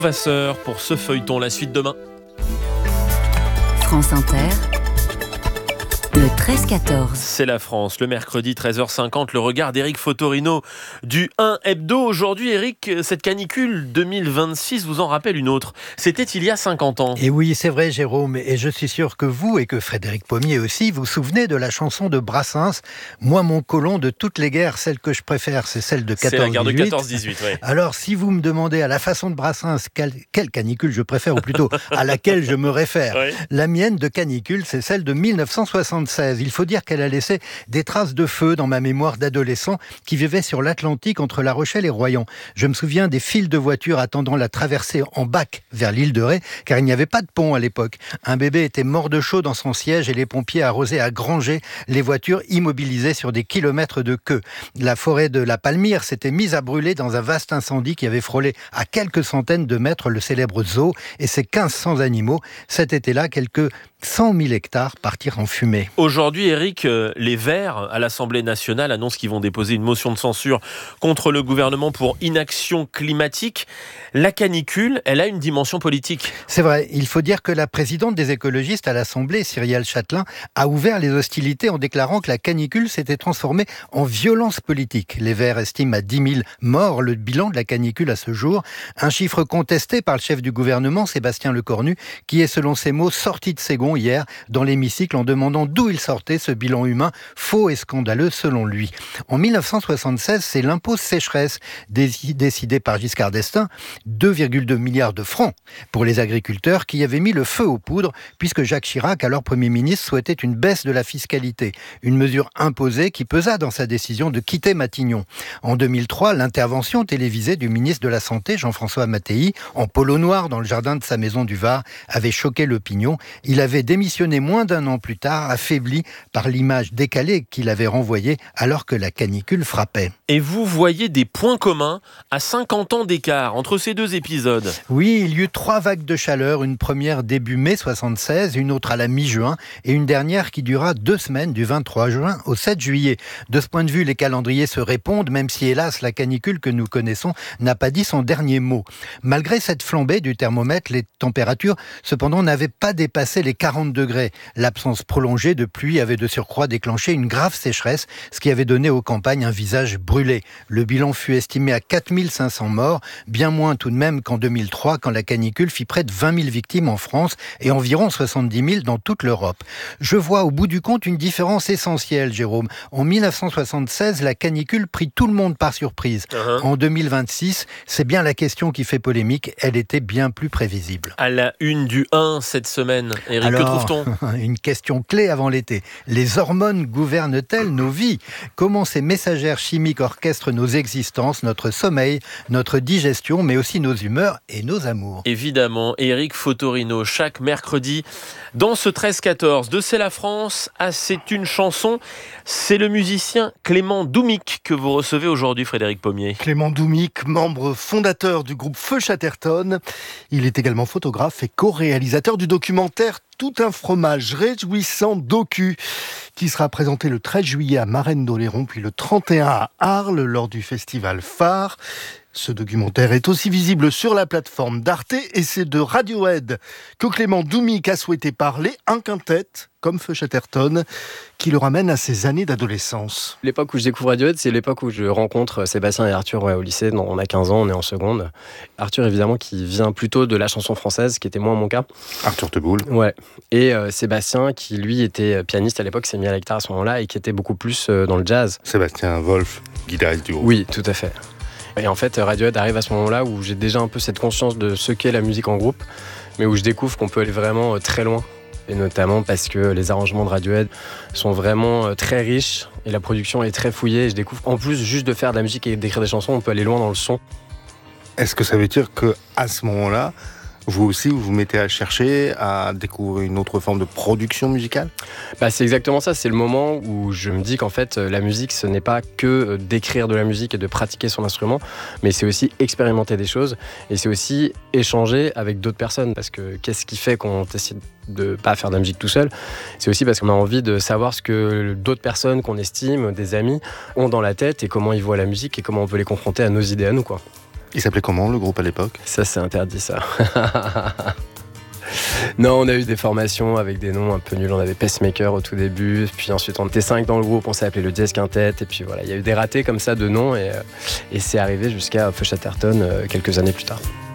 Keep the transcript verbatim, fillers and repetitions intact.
Vasseur pour ce feuilleton, la suite demain. France Inter, le treize quatorze. C'est la France, le mercredi treize heures cinquante, le regard d'Éric Fotorino du un Hebdo. Aujourd'hui, Éric, cette canicule deux mille vingt-six vous en rappelle une autre. C'était il y a cinquante ans. Et oui, c'est vrai, Jérôme, et je suis sûr que vous et que Frédéric Pommier aussi, vous vous souvenez de la chanson de Brassens, « Moi, mon colon, de toutes les guerres, celle que je préfère, c'est celle de quatorze dix-huit. » C'est la guerre de quatorze dix-huit, oui. Alors, si vous me demandez à la façon de Brassens quelle, quelle canicule je préfère, ou plutôt à laquelle je me réfère, oui. La mienne de canicule, c'est celle de mille neuf cent soixante-seize. Il faut dire qu'elle a laissé des traces de feu dans ma mémoire d'adolescent qui vivait sur l'Atlantique entre La Rochelle et Royan. Je me souviens des files de voitures attendant la traversée en bac vers l'île de Ré, car il n'y avait pas de pont à l'époque. Un bébé était mort de chaud dans son siège et les pompiers arrosaient à granger les voitures immobilisées sur des kilomètres de queue. La forêt de la Palmyre s'était mise à brûler dans un vaste incendie qui avait frôlé à quelques centaines de mètres le célèbre zoo et ses mille cinq cents animaux. Cet été-là, quelques cent mille hectares partirent en fumée. Aujourd'hui, Éric, les Verts à l'Assemblée nationale annoncent qu'ils vont déposer une motion de censure contre le gouvernement pour inaction climatique. La canicule, elle a une dimension politique. C'est vrai, il faut dire que la présidente des écologistes à l'Assemblée, Cyrielle Châtelain, a ouvert les hostilités en déclarant que la canicule s'était transformée en violence politique. Les Verts estiment à dix mille morts le bilan de la canicule à ce jour, un chiffre contesté par le chef du gouvernement, Sébastien Lecornu, qui est selon ses mots sorti de ses gonds hier dans l'hémicycle en demandant d'où il sortait ce bilan humain faux et scandaleux selon lui. En mille neuf cent soixante-seize, c'est l'impôt sécheresse décidé par Giscard d'Estaing, deux virgule deux milliards de francs pour les agriculteurs qui avaient mis le feu aux poudres puisque Jacques Chirac, alors Premier ministre, souhaitait une baisse de la fiscalité, une mesure imposée qui pesa dans sa décision de quitter Matignon. En deux mille trois, l'intervention télévisée du ministre de la Santé, Jean-François Mattei, en polo noir dans le jardin de sa maison du Var, avait choqué l'opinion. Il avait démissionné moins d'un an plus tard, affaibli par l'image décalée qu'il avait renvoyée alors que la canicule frappait. Et vous voyez des points communs à cinquante ans d'écart entre ces deux épisodes. Oui, il y eut trois vagues de chaleur, une première début mai soixante-seize, une autre à la mi-juin et une dernière qui dura deux semaines du vingt-trois juin au sept juillet. De ce point de vue, les calendriers se répondent, même si hélas la canicule que nous connaissons n'a pas dit son dernier mot. Malgré cette flambée du thermomètre, les températures cependant n'avaient pas dépassé les quarante degrés. L'absence prolongée de pluie avait de surcroît déclenché une grave sécheresse, ce qui avait donné aux campagnes un visage brûlé. Le bilan fut estimé à quatre mille cinq cents morts, bien moins tout de même qu'en deux mille trois, quand la canicule fit près de vingt mille victimes en France et environ soixante-dix mille dans toute l'Europe. Je vois au bout du compte une différence essentielle, Jérôme. En mille neuf cent soixante-seize, la canicule prit tout le monde par surprise. Uh-huh. En deux mille vingt-six, c'est bien la question qui fait polémique, elle était bien plus prévisible. À la une du un cette semaine, Éric, Alors, que trouve-t-on ? Une question clé avant l'été. Les hormones gouvernent-elles nos vies ? Comment ces messagères chimiques orchestrent nos existences, notre sommeil, notre digestion, mais aussi nos humeurs et nos amours ? Évidemment, Éric Fotorino, chaque mercredi, dans ce treize quatorze de C'est la France, à C'est une chanson, c'est le musicien Clément Doumic que vous recevez aujourd'hui, Frédéric Pommier. Clément Doumic, membre fondateur du groupe Feu Chatterton. Il est également photographe et co-réalisateur du documentaire Tout un fromage réjouissant docu qui sera présenté le treize juillet à Marennes-d'Oléron puis le trente et un à Arles lors du festival Phare. Ce documentaire est aussi visible sur la plateforme d'Arte et c'est de Radiohead que Clément Doumic a souhaité parler, un quintet comme Feu Chatterton qui le ramène à ses années d'adolescence. L'époque où je découvre Radiohead, c'est l'époque où je rencontre Sébastien et Arthur ouais, au lycée. On a quinze ans, on est en seconde. Arthur, évidemment, qui vient plutôt de la chanson française, ce qui était moins mon cas. Arthur Teboul. Ouais. Et euh, Sébastien, qui lui était pianiste à l'époque, s'est mis à la guitare à ce moment-là et qui était beaucoup plus euh, dans le jazz. Sébastien Wolf, guitariste du groupe. Oui, tout à fait. Et en fait, Radiohead arrive à ce moment-là où j'ai déjà un peu cette conscience de ce qu'est la musique en groupe, mais où je découvre qu'on peut aller vraiment très loin. Et notamment parce que les arrangements de Radiohead sont vraiment très riches et la production est très fouillée. Et je découvre qu'en plus, juste de faire de la musique et d'écrire des chansons, on peut aller loin dans le son. Est-ce que ça veut dire qu'à ce moment-là, vous aussi, vous vous mettez à chercher, à découvrir une autre forme de production musicale ? Bah, c'est exactement ça, c'est le moment où je me dis qu'en fait, la musique, ce n'est pas que d'écrire de la musique et de pratiquer son instrument, mais c'est aussi expérimenter des choses, et c'est aussi échanger avec d'autres personnes, parce que qu'est-ce qui fait qu'on décide de ne pas faire de la musique tout seul ? C'est aussi parce qu'on a envie de savoir ce que d'autres personnes qu'on estime, des amis, ont dans la tête, et comment ils voient la musique, et comment on peut les confronter à nos idées à nous, quoi. Il s'appelait comment le groupe à l'époque? Ça, c'est interdit, ça. Non, on a eu des formations avec des noms un peu nuls. On avait Pacemaker au tout début, puis ensuite on était cinq dans le groupe, on s'est appelé le Jazz Quintet, et puis voilà, il y a eu des ratés comme ça de noms, et, et c'est arrivé jusqu'à Feu Chatterton euh, quelques années plus tard.